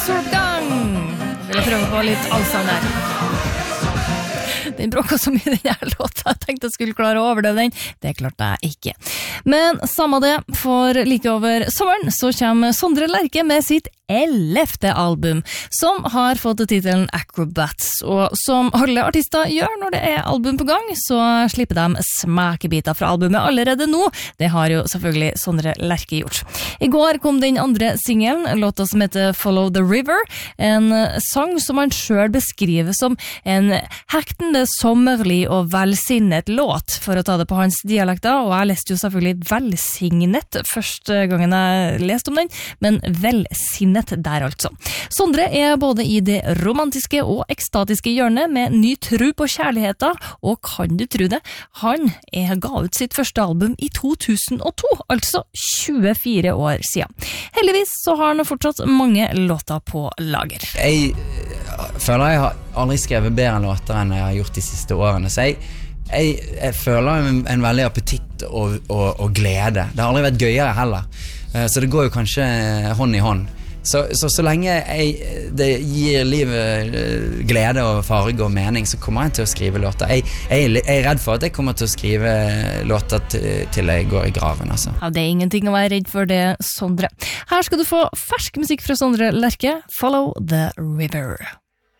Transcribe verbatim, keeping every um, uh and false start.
Solgang! Vil jeg prøve på litt allsang der. Den bråka så mye den her låta. Jeg tenkte jeg skulle klare å overdøve den. Det klarte jeg ikke. Men samme det, for like over sommeren så kommer Sondre Lerche med sitt ellevte album, som har fått titelen Acrobats, og som alle artister gjør når det er album på gang, så slipper de smakebiter fra albumet allerede nå. Det har jo selvfølgelig Sondre Lerche gjort. I går kom den andre singelen, låta som heter Follow the River, en sang som han selv beskriver som en hektende, sommerlig og velsignet låt, for å ta det på hans dialekter, og jeg leste jo selvfølgelig velsignet første gangen jeg leste om den, men velsignet der altså. Sondre er både i det romantiske og ekstatiske hjørnet med ny tro på kjærligheten, og kan du tro det, han er ga ut sitt første album i to tusen og to, altså tjuefire år siden. Heldigvis så har han fortsatt mange låter på lager. Jeg føler jeg har aldri skrevet bedre låter enn jeg har gjort de siste årene, så jeg Jeg, jeg føler en, en veldig appetitt og, og, og glede. Det har aldri vært gøyere heller, så det går jo kanskje hånd i hånd. Så, så, så lenge jeg, det gir livet glede og farge og mening, så kommer jeg til å skrive låter. Jeg, jeg, jeg er redd for at jeg kommer til å skrive låter til, til jeg går i graven, altså. Ja, det er ingenting å være redd for det, Sondre. Her skal du få fersk musikk fra Sondre Lerche, Follow the River.